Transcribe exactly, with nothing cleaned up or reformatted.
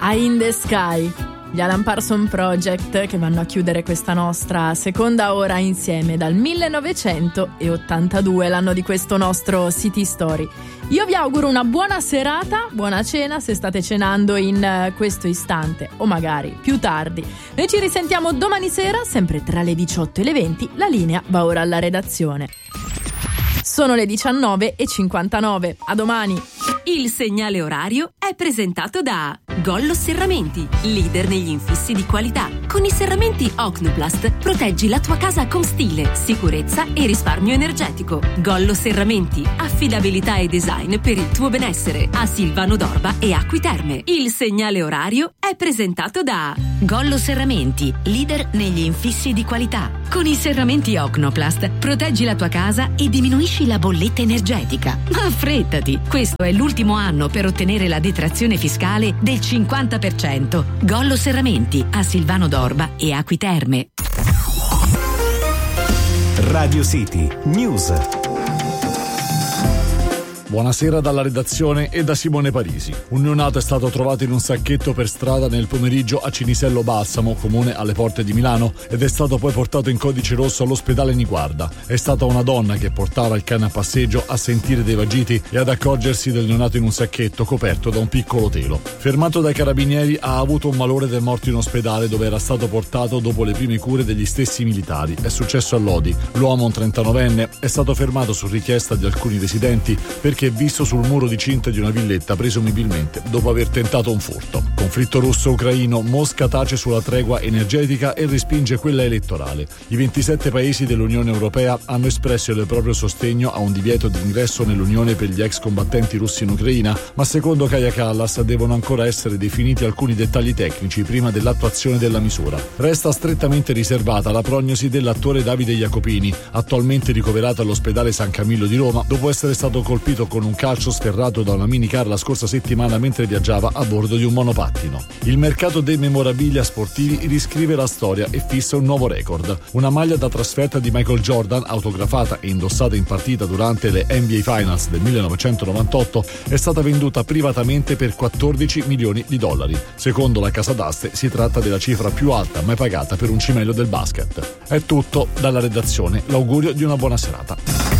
Eye in the Sky, gli Alan Parsons Project, che vanno a chiudere questa nostra seconda ora insieme dal millenovecentottantadue, l'anno di questo nostro City Story. Io vi auguro una buona serata, buona cena se state cenando in questo istante o magari più tardi. Noi ci risentiamo domani sera, sempre tra le diciotto e le venti. La linea va ora alla redazione. Sono le diciannove e cinquantanove. A domani. Il segnale orario è presentato da Gollo Serramenti, leader negli infissi di qualità. Con i serramenti Ocnoplast proteggi la tua casa con stile, sicurezza e risparmio energetico. Gollo Serramenti, affidabilità e design per il tuo benessere. A Silvano d'Orba e Acqui Terme. Il segnale orario è presentato da Gollo Serramenti, leader negli infissi di qualità. Con i serramenti Ocnoplast proteggi la tua casa e diminuisci la bolletta energetica. Ma affrettati, questo è l'ultimo anno per ottenere la detrazione fiscale del cinquanta per cento. Gollo Serramenti, a Silvano d'Orba e Acqui Terme. Radio City News. Buonasera dalla redazione e da Simone Parisi. Un neonato è stato trovato in un sacchetto per strada nel pomeriggio a Cinisello Balsamo, comune alle porte di Milano, ed è stato poi portato in codice rosso all'ospedale Niguarda. È stata una donna che portava il cane a passeggio a sentire dei vagiti e ad accorgersi del neonato in un sacchetto coperto da un piccolo telo. Fermato dai carabinieri, ha avuto un malore ed è morto in ospedale, dove era stato portato dopo le prime cure degli stessi militari. È successo a Lodi. L'uomo, un trentanovenne, è stato fermato su richiesta di alcuni residenti perché è visto sul muro di cinta di una villetta, presumibilmente dopo aver tentato un furto. Conflitto russo-ucraino, Mosca tace sulla tregua energetica e respinge quella elettorale. I ventisette paesi dell'Unione Europea hanno espresso il proprio sostegno a un divieto di ingresso nell'Unione per gli ex combattenti russi in Ucraina, ma secondo Kaja Kallas devono ancora essere definiti alcuni dettagli tecnici prima dell'attuazione della misura. Resta strettamente riservata la prognosi dell'attore Davide Jacopini, attualmente ricoverato all'ospedale San Camillo di Roma dopo essere stato colpito con un calcio sferrato da una minicar la scorsa settimana mentre viaggiava a bordo di un monopattino. Il mercato dei memorabilia sportivi riscrive la storia e fissa un nuovo record. Una maglia da trasferta di Michael Jordan, autografata e indossata in partita durante le N B A Finals del millenovecentonovantotto, è stata venduta privatamente per quattordici milioni di dollari. Secondo la casa d'aste si tratta della cifra più alta mai pagata per un cimelio del basket. È tutto dalla redazione, l'augurio di una buona serata.